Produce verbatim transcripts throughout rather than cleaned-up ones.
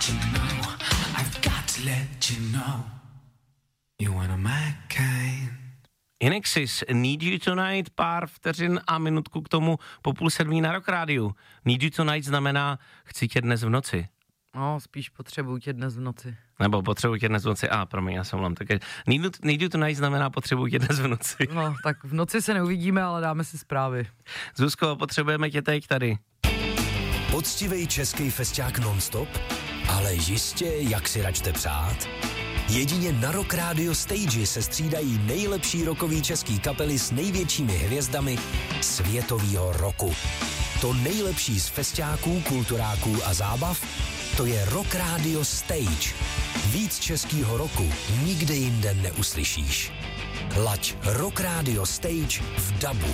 let you know, I've got to let you know, you wanna my kind. Inexis, Need You Tonight, pár vteřin a minutku k tomu po půl sedmí na Rock Rádiu. Need You Tonight znamená chci tě dnes v noci. No, spíš potřebuji tě dnes v noci. Nebo potřebuji tě dnes v noci. A, ah, promiň, já jsem mlám. Tak need, need You Tonight znamená potřebuji tě dnes v noci. No, tak v noci se neuvidíme, ale dáme si zprávy. Zuzko, potřebujeme tě teď tady. Poctivej český festiák non-stop, ale jistě, jak si račte přát. Jedině na Rock Radio Stage se střídají nejlepší rockový český kapely s největšími hvězdami světovýho roku. To nejlepší z festiáků, kulturáků a zábav, to je Rock Radio Stage. Víc českýho roku nikde jinde neuslyšíš. Laď Rock Radio Stage v dabu.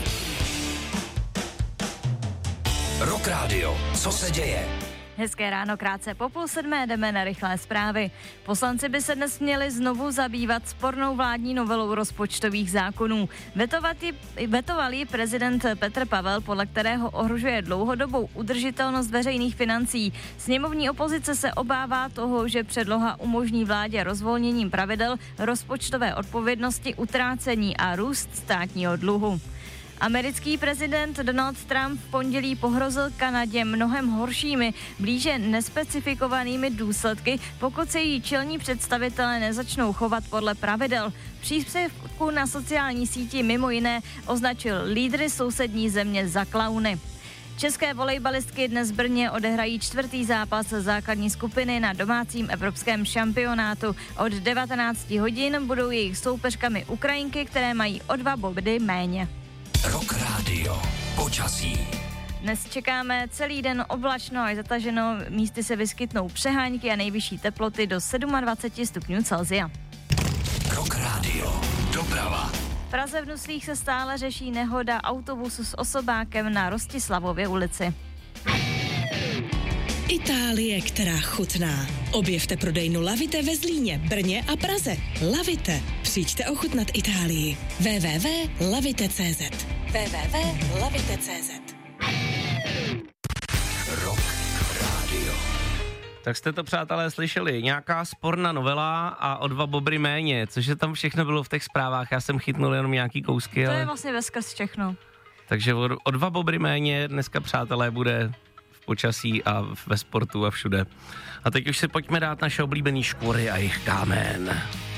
Rock Radio, co se děje? Hezké ráno, krátce po půl sedmé jdeme na rychlé zprávy. Poslanci by se dnes měli znovu zabývat spornou vládní novelou rozpočtových zákonů. Vetoval ji prezident Petr Pavel, podle kterého ohrožuje dlouhodobou udržitelnost veřejných financí. Sněmovní opozice se obává toho, že předloha umožní vládě rozvolněním pravidel rozpočtové odpovědnosti, utrácení a růst státního dluhu. Americký prezident Donald Trump v pondělí pohrozil Kanadě mnohem horšími, blíže nespecifikovanými důsledky, pokud se její čelní představitelé nezačnou chovat podle pravidel. Příspěvku na sociální síti mimo jiné označil lídry sousední země za klauny. České volejbalistky dnes v Brně odehrají čtvrtý zápas základní skupiny na domácím evropském šampionátu. Od devatenáct hodin budou jejich soupeřkami Ukrajinky, které mají o dva body méně. Rock Radio. Počasí. Dnes čekáme celý den oblačno a zataženo, místy se vyskytnou přehánky a nejvyšší teploty do dvacet sedm stupňů Celsia. Rock Radio. Doprava. V Praze v Nuslích se stále řeší nehoda autobusu s osobákem na Rostislavově ulici. Itálie, která chutná. Objevte prodejnu Lavite ve Zlíně, Brně a Praze. Lavite. Přijďte ochutnat Itálii. w w w tečka lavite tečka c z w w w tečka lavite tečka c z Rock Radio. Tak jste to, přátelé, slyšeli. Nějaká sporná novela a o dva bobry méně, což je tam všechno bylo v těch zprávách. Já jsem chytnul jenom nějaký kousky. To ale... je vlastně veskrz všechno. Takže o, o dva bobry méně dneska, přátelé, bude v počasí a ve sportu a všude. A teď už si pojďme dát naše oblíbený Škůry a jejich kámen.